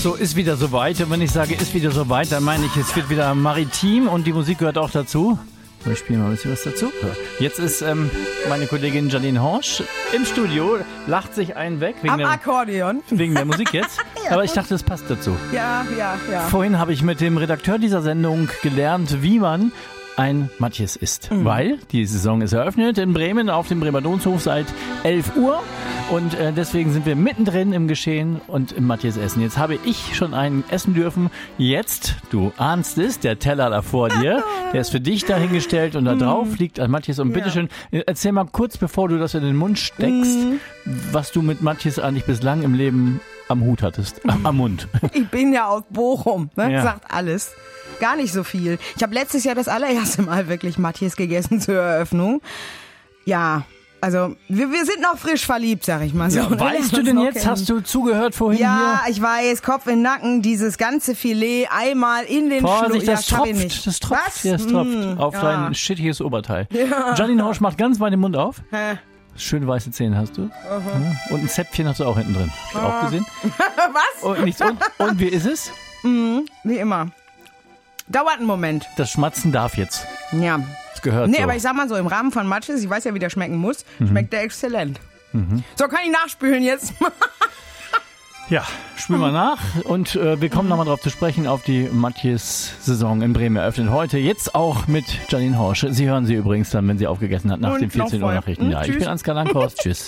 So, ist wieder soweit. Und wenn ich sage, ist wieder soweit, dann meine ich, es wird wieder maritim und die Musik gehört auch dazu. Wir spielen mal ein bisschen was dazu. Jetzt ist meine Kollegin Janine Horsch im Studio, lacht sich einen weg. Akkordeon. Wegen der Musik jetzt. Ja. Aber ich dachte, es passt dazu. Ja. Vorhin habe ich mit dem Redakteur dieser Sendung gelernt, wie man ein Matjes isst. Weil die Saison ist eröffnet in Bremen auf dem Bremer Domshof seit 11 Uhr. Und deswegen sind wir mittendrin im Geschehen und im Matjes Essen. Jetzt habe ich schon einen essen dürfen. Jetzt, du ahnst es, der Teller da vor dir, der ist für dich dahingestellt und da drauf liegt ein Matjes. Und bitteschön, erzähl mal kurz, bevor du das in den Mund steckst, was du mit Matjes eigentlich bislang im Leben am Hut hattest, am Mund. Ich bin ja aus Bochum, ne? Ja. Sagt alles. Gar nicht so viel. Ich habe letztes Jahr das allererste Mal wirklich Matjes gegessen zur Eröffnung. Ja, also wir sind noch frisch verliebt, sag ich mal so. Ja, weißt du denn jetzt, hast du zugehört vorhin hier? Ja, ich weiß, Kopf in den Nacken, dieses ganze Filet einmal in den Schluck. Vorsicht, das Ja, tropft, das tropft, Was? ja, das tropft auf dein shittiges Oberteil. Ja. Janine Horsch macht ganz weit den Mund auf. Hä? Schöne weiße Zähne hast du. Ja. Und ein Zäpfchen hast du auch hinten drin. Hab ich auch gesehen. Was? Und nichts. Und wie ist es? Wie immer. Dauert einen Moment. Das Schmatzen darf jetzt. Ja. Das gehört Nee, so. aber ich sag mal so, im Rahmen von Matjes, ich weiß ja, wie der schmecken muss, schmeckt der exzellent. So, kann ich nachspülen jetzt? Ja, spülen wir nach und wir kommen nochmal drauf zu sprechen, auf die Matjes-Saison in Bremen eröffnet heute. Jetzt auch mit Janine Horsch. Sie hören sie übrigens dann, wenn sie aufgegessen hat, nach Und den 14 Uhr noch Nachrichten. Ja, ich Tschüss. bin Ansgar Langhorst. Tschüss.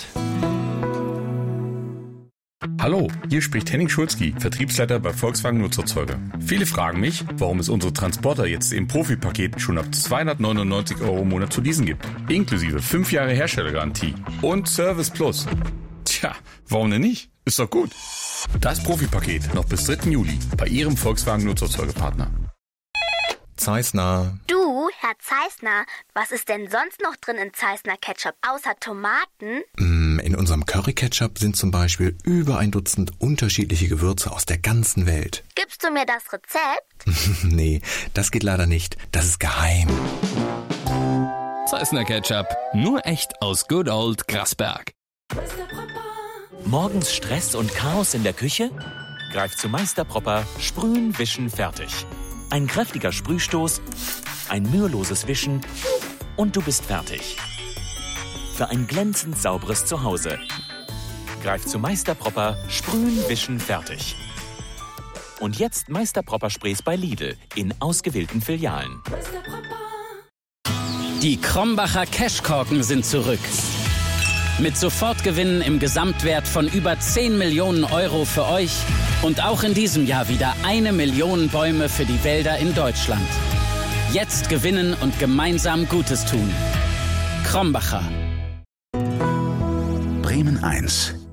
Hallo, hier spricht Henning Schulzki, Vertriebsleiter bei Volkswagen Nutzerzeuger. Viele fragen mich, warum es unsere Transporter jetzt im Profi-Paket schon ab 299 € im Monat zu leasen gibt. Inklusive 5 Jahre Herstellergarantie und Service Plus. Tja, warum denn nicht? Ist doch gut. Das Profi-Paket noch bis 3. Juli bei Ihrem Volkswagen Nutzerzeugerpartner. Zeissner. Du, Herr Zeissner, was ist denn sonst noch drin in Zeissner Ketchup außer Tomaten? In unserem Curry-Ketchup sind zum Beispiel über 1 Dutzend unterschiedliche Gewürze aus der ganzen Welt. Gibst du mir das Rezept? Nee, das geht leider nicht. Das ist geheim. Zeissner Ketchup. Nur echt aus Good Old Grasberg. Morgens Stress und Chaos in der Küche? Greif zu Meister Propper, sprühen, wischen, fertig. Ein kräftiger Sprühstoß, ein müheloses Wischen und du bist fertig. Für ein glänzend sauberes Zuhause. Greif zu Meister Propper, sprühen, wischen, fertig. Und jetzt Meister Propper Sprays bei Lidl in ausgewählten Filialen. Die Krombacher Cashkorken sind zurück. Mit Sofortgewinnen im Gesamtwert von über 10 Millionen € für euch und auch in diesem Jahr wieder 1 Million Bäume für die Wälder in Deutschland. Jetzt gewinnen und gemeinsam Gutes tun. Krombacher. Bremen 1.